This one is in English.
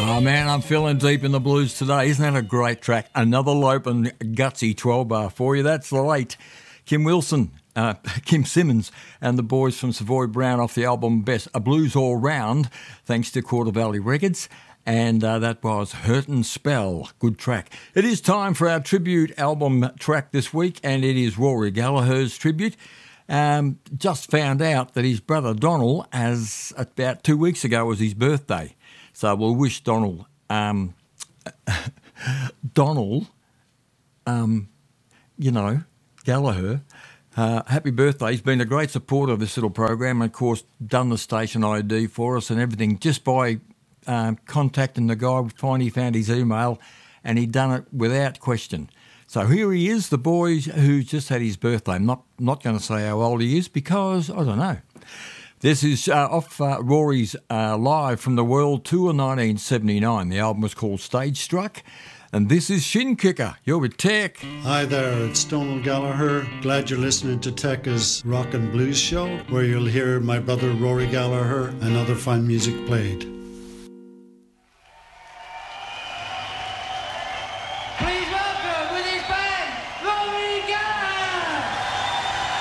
Oh man, I'm feeling deep in the blues today. Isn't that a great track? Another Lope and gutsy 12-bar for you. That's the late Kim Simmons and the boys from Savoy Brown off the album Best A Blues All Round, thanks to Quarter Valley Records. And that was Hurtin' Spell. Good track. It is time for our tribute album track this week, and it is Rory Gallagher's tribute. Just found out that his brother Donald, as about 2 weeks ago, was his birthday. So we'll wish Donald, Gallagher, happy birthday. He's been a great supporter of this little program, and of course done the station ID for us and everything just by contacting the guy. Finally found his email, and he'd done it without question. So here he is, the boy who just had his birthday. I'm not going to say how old he is because I don't know. This is off Rory's Live from the World Tour 1979. The album was called Stage Struck. And this is Shin Kicker. You're with Tech. Hi there, it's Donald Gallagher. Glad you're listening to Tekka's Rock and Blues Show, where you'll hear my brother Rory Gallagher and other fine music played.